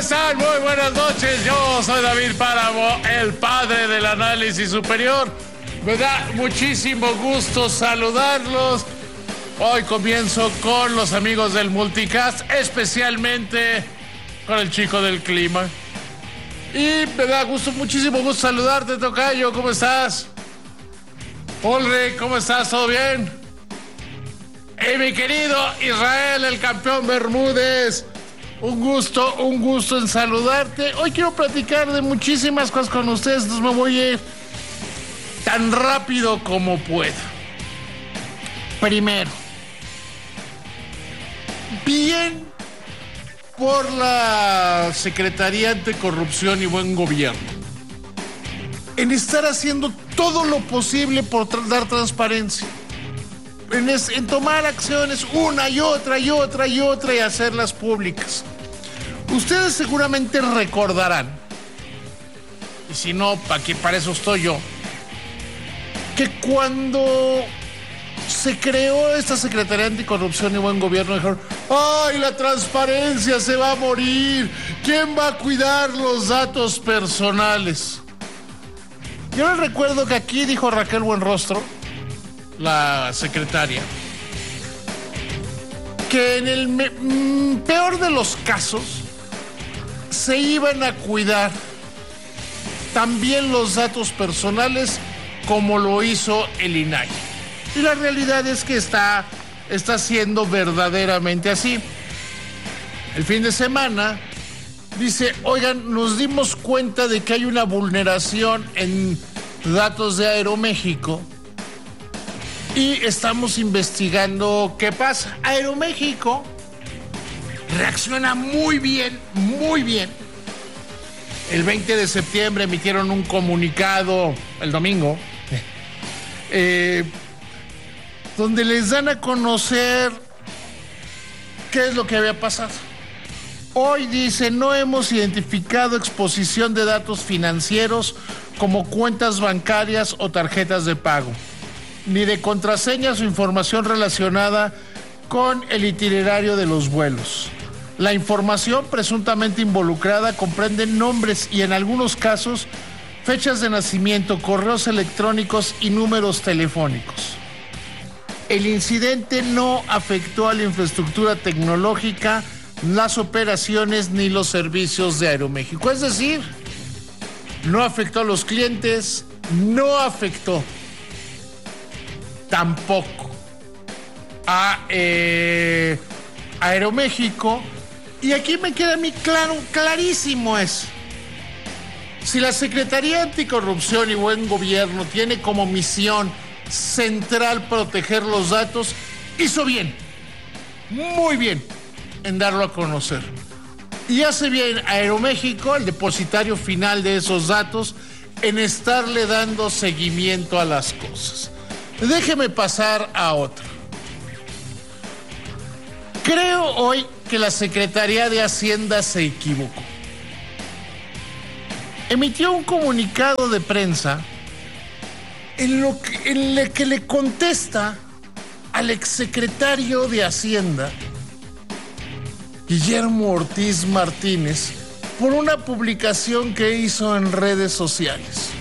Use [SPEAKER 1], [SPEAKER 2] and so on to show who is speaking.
[SPEAKER 1] están? Muy buenas noches. Yo soy David Páramo, el padre del análisis superior. Me da muchísimo gusto saludarlos. Hoy comienzo con los amigos del Multicast, especialmente con el chico del clima. Y me da muchísimo gusto saludarte, tocayo. ¿Cómo estás? Ulrich, ¿cómo estás? ¿Todo bien? Y mi querido Israel, el campeón Bermúdez. Un gusto en saludarte. Hoy quiero platicar de muchísimas cosas con ustedes, entonces me voy a ir tan rápido como pueda. Primero, bien por la Secretaría Anticorrupción y Buen Gobierno en estar haciendo todo lo posible por dar transparencia, en tomar acciones una y otra y hacerlas públicas. Ustedes seguramente recordarán, y si no, aquí para eso estoy yo, que cuando se creó esta Secretaría Anticorrupción y Buen Gobierno, dijeron: ¡ay, la transparencia se va a morir! ¿Quién va a cuidar los datos personales? Yo les recuerdo que aquí dijo Raquel Buenrostro, la secretaria, que en el peor de los casos se iban a cuidar también los datos personales como lo hizo el INAI. Y la realidad es que está siendo verdaderamente así. El fin de semana dice: oigan, nos dimos cuenta de que hay una vulneración en datos de Aeroméxico y estamos investigando qué pasa. Aeroméxico reacciona muy bien. El 20 de septiembre emitieron un comunicado, el domingo, donde les dan a conocer qué es lo que había pasado. Hoy dice: no hemos identificado exposición de datos financieros como cuentas bancarias o tarjetas de pago, ni de contraseñas o información relacionada con el itinerario de los vuelos. La información presuntamente involucrada comprende nombres y, en algunos casos, fechas de nacimiento, correos electrónicos y números telefónicos. El incidente no afectó a la infraestructura tecnológica, las operaciones ni los servicios de Aeroméxico. Es decir, no afectó a los clientes, no afectó tampoco a Aeroméxico. Y aquí me queda a mí clarísimo eso. Si la Secretaría Anticorrupción y Buen Gobierno tiene como misión central proteger los datos, hizo bien, muy bien, en darlo a conocer. Y hace bien Aeroméxico, el depositario final de esos datos, en estarle dando seguimiento a las cosas. Déjeme pasar a otro. Creo hoy que la Secretaría de Hacienda se equivocó. Emitió un comunicado de prensa en el que le contesta al exsecretario de Hacienda, Guillermo Ortiz Martínez, por una publicación que hizo en redes sociales.